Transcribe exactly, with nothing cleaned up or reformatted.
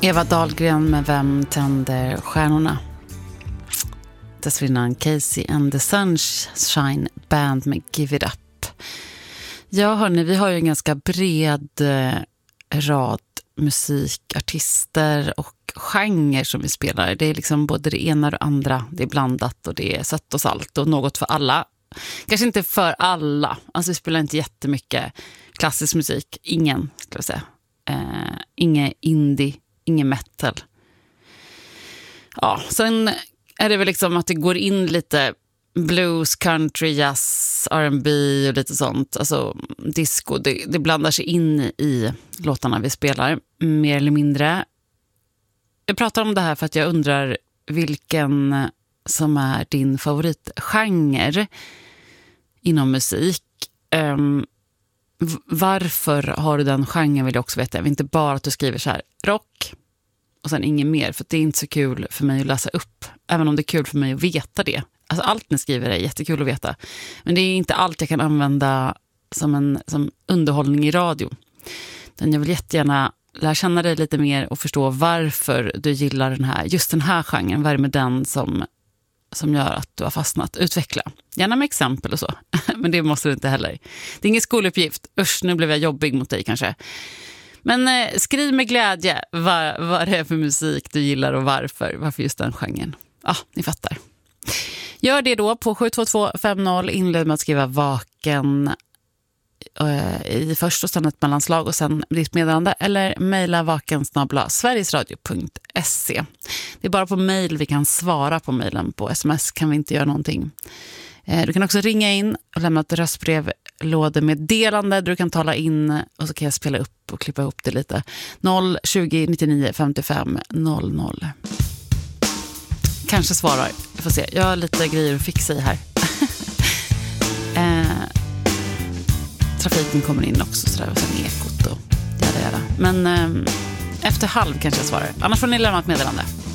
Eva Dahlgren med Vem tänder stjärnorna. Dessförinnan Casey and the Sunshine Band med Give It Up. Ja hörni, vi har ju en ganska bred rad musikartister och genre som vi spelar. Det är liksom både det ena och det andra. Det är blandat och det är sött och salt och något för alla. Kanske inte för alla. Alltså vi spelar inte jättemycket klassisk musik. Ingen, skulle jag säga. Eh, ingen indie, ingen metal. Ja, sen är det väl liksom att det går in lite blues, country, jazz, R and B och lite sånt. Alltså disco, det, det blandar sig in i låtarna vi spelar, mer eller mindre. Jag pratar om det här för att jag undrar vilken som är din favoritgenre inom musik. Um, varför har du den genren vill jag också veta. Jag vill inte bara att du skriver så här rock och sen inget mer, för det är inte så kul för mig att läsa upp, även om det är kul för mig att veta det. Alltså allt ni skriver är jättekul att veta, men det är inte allt jag kan använda som en som underhållning i radio. Den jag vill jättegärna lära känna dig lite mer och förstå varför du gillar den här, just den här genren. Vad är det med den som, som gör att du har fastnat? Utveckla. Gärna med exempel och så. Men det måste du inte heller. Det är ingen skoluppgift. Usch, nu blev jag jobbig mot dig kanske. Men eh, skriv med glädje vad, vad det är för musik du gillar och varför. Varför just den genren. Ja, ah, ni fattar. Gör det då på sju två två fem noll. Inled med att skriva vaken i först och sen ett mellanslag och sen ditt meddelande, eller mejla vaken snabel-a sverigesradio punkt se. Det är bara på mejl vi kan svara på mejlen. På sms kan vi inte göra någonting. Du kan också ringa in och lämna ett röstbrevlådemeddelande där du kan tala in och så kan jag spela upp och klippa ihop det lite. noll tjugo nittionio femtiofem noll noll. Kanske svarar, vi får se. Jag har lite grejer att fixa i här. eh, trafiken kommer in också sådär, och sen ekot och jävla jävla. Men eh, efter halv kanske jag svarar. Annars får ni lämna ett meddelande.